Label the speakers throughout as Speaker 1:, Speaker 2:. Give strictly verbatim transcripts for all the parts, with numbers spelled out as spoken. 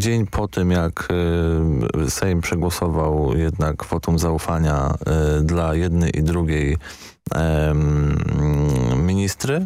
Speaker 1: dzień po tym, jak Sejm przegłosował jednak wotum zaufania dla jednej i drugiej ministry,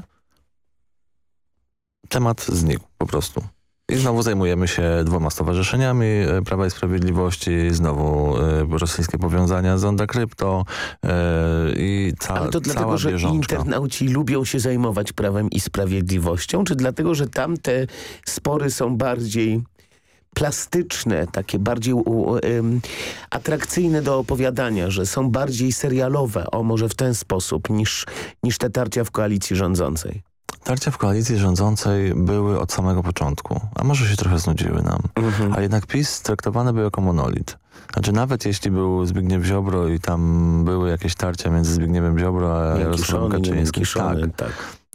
Speaker 1: temat znikł po prostu. I znowu zajmujemy się dwoma stowarzyszeniami Prawa i Sprawiedliwości, znowu y, rosyjskie powiązania z Onda Krypto y, i ca,
Speaker 2: Ale to dlatego,
Speaker 1: cała
Speaker 2: że
Speaker 1: bieżączka.
Speaker 2: internauci lubią się zajmować Prawem i Sprawiedliwością, czy dlatego, że tamte spory są bardziej plastyczne, takie bardziej u, um, atrakcyjne do opowiadania, że są bardziej serialowe, o może w ten sposób, niż, niż te tarcia w koalicji rządzącej?
Speaker 1: Tarcia w koalicji rządzącej były od samego początku, a może się trochę znudziły nam. Mhm. A jednak PiS traktowany był jako monolit. Znaczy nawet jeśli był Zbigniew Ziobro i tam były jakieś tarcia między Zbigniewem Ziobro a Jarosławem Kaczyńskim,
Speaker 2: tak, tak.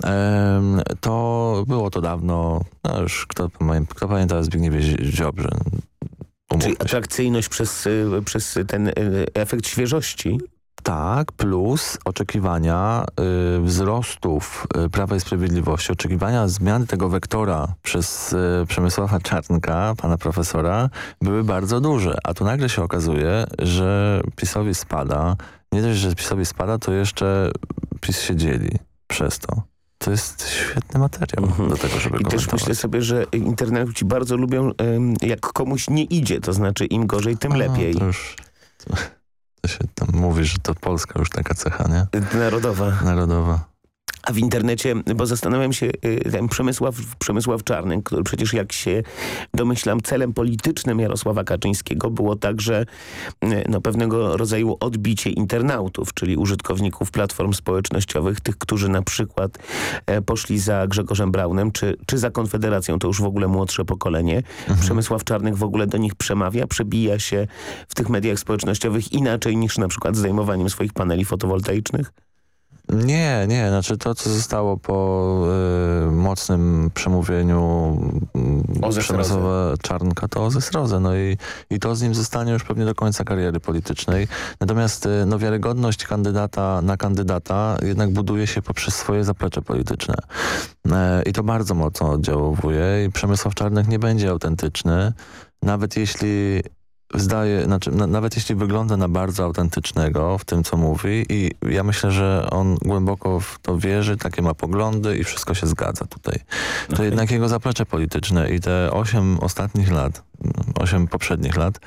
Speaker 1: Em, to było to dawno, no już kto, kto pamięta o Zbigniewie Ziobrze.
Speaker 2: Czyli atrakcyjność przez, przez ten efekt świeżości?
Speaker 1: Tak, plus oczekiwania y, wzrostów y, Prawa i Sprawiedliwości, oczekiwania zmiany tego wektora przez y, Przemysława Czarnka, pana profesora, były bardzo duże. A tu nagle się okazuje, że PiS-owi spada. Nie dość, że PiS-owi spada, to jeszcze PiS się dzieli przez to. To jest świetny materiał mhm. do tego, żeby
Speaker 2: I
Speaker 1: komentować.
Speaker 2: też myślę sobie, że internauci bardzo lubią, jak komuś nie idzie, to znaczy im gorzej, tym
Speaker 1: A,
Speaker 2: lepiej.
Speaker 1: To już... To... To się tam mówi, że to Polska już taka cecha, nie?
Speaker 2: Narodowa.
Speaker 1: Narodowa.
Speaker 2: A w internecie, bo zastanawiam się, ten Przemysław, Przemysław Czarnek, który przecież jak się domyślam celem politycznym Jarosława Kaczyńskiego było także no, pewnego rodzaju odbicie internautów, czyli użytkowników platform społecznościowych, tych, którzy na przykład poszli za Grzegorzem Braunem, czy, czy za Konfederacją, to już w ogóle młodsze pokolenie. Mhm. Przemysław Czarnek w ogóle do nich przemawia, przebija się w tych mediach społecznościowych inaczej niż na przykład zdejmowaniem swoich paneli fotowoltaicznych?
Speaker 1: Nie, nie. Znaczy to, co zostało po y, mocnym przemówieniu y, Przemysława Czarnka, to o zesrodze. No i, i to z nim zostanie już pewnie do końca kariery politycznej. Natomiast y, no, wiarygodność kandydata na kandydata jednak buduje się poprzez swoje zaplecze polityczne. Y, I to bardzo mocno oddziałuje. I Przemysław Czarnek nie będzie autentyczny, nawet jeśli... Zdaje, znaczy, na, nawet jeśli wygląda na bardzo autentycznego w tym, co mówi i ja myślę, że on głęboko w to wierzy, takie ma poglądy i wszystko się zgadza tutaj. To okay. jednak jego zaplecze polityczne i te osiem ostatnich lat, osiem poprzednich lat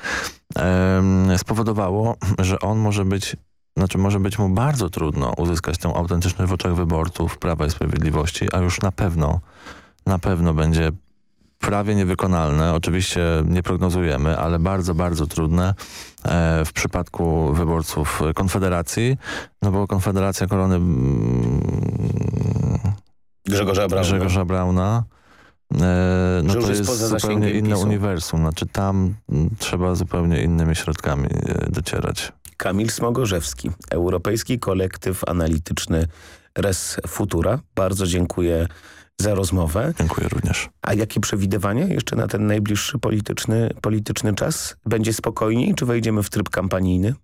Speaker 1: em, spowodowało, że on może być, znaczy może być mu bardzo trudno uzyskać tę autentyczność w oczach wyborców Prawa i Sprawiedliwości, a już na pewno, na pewno będzie prawie niewykonalne, oczywiście nie prognozujemy, ale bardzo, bardzo trudne e, w przypadku wyborców Konfederacji, no bo Konfederacja Korony mm,
Speaker 2: Grzegorza Brauna,
Speaker 1: Grzegorza Brauna e, no to jest zupełnie inne PiSu. Uniwersum, znaczy tam m, trzeba zupełnie innymi środkami e, docierać.
Speaker 2: Kamil Smogorzewski, Europejski Kolektyw Analityczny Res Futura. Bardzo dziękuję za rozmowę.
Speaker 1: Dziękuję również.
Speaker 2: A jakie przewidywania jeszcze na ten najbliższy polityczny, polityczny czas? Będzie spokojniej, czy wejdziemy w tryb kampanijny?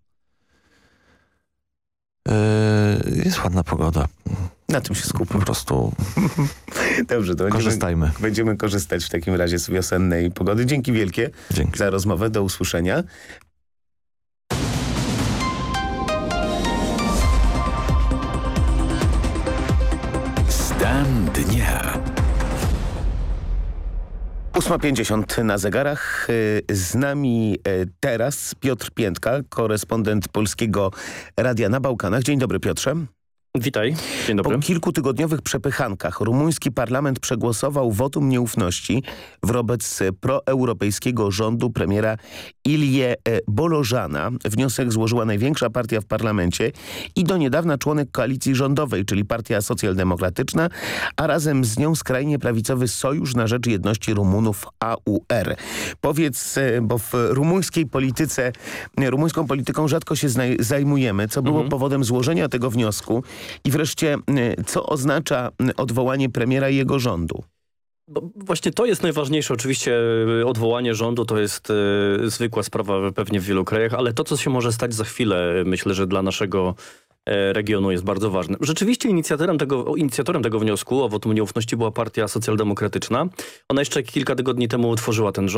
Speaker 1: Yy, jest ładna pogoda.
Speaker 2: Na tym się skupmy.
Speaker 1: Po prostu
Speaker 2: Dobrze, to
Speaker 1: korzystajmy.
Speaker 2: Będziemy, będziemy korzystać w takim razie z wiosennej pogody. Dzięki wielkie
Speaker 1: Dzięki.
Speaker 2: za rozmowę. Do usłyszenia.
Speaker 3: Stan dnia.
Speaker 2: ósma pięćdziesiąt na zegarach. Z nami teraz Piotr Piętka, korespondent Polskiego Radia na Bałkanach. Dzień dobry, Piotrze.
Speaker 4: Witaj, dzień dobry.
Speaker 2: Po kilkutygodniowych przepychankach rumuński parlament przegłosował wotum nieufności wobec proeuropejskiego rządu premiera Ilie Bolożana. Wniosek złożyła największa partia w parlamencie i do niedawna członek koalicji rządowej, czyli Partia Socjaldemokratyczna, a razem z nią skrajnie prawicowy Sojusz na rzecz Jedności Rumunów A U R. Powiedz, bo w rumuńskiej polityce, rumuńską polityką rzadko się zajmujemy, co było mhm. powodem złożenia tego wniosku. I wreszcie, co oznacza odwołanie premiera i jego rządu?
Speaker 4: Bo właśnie to jest najważniejsze. Oczywiście odwołanie rządu to jest y, zwykła sprawa pewnie w wielu krajach, ale to, co się może stać za chwilę, myślę, że dla naszego y, regionu jest bardzo ważne. Rzeczywiście inicjatorem tego, inicjatorem tego wniosku o wotum nieufności była Partia Socjaldemokratyczna. Ona jeszcze kilka tygodni temu utworzyła ten rząd.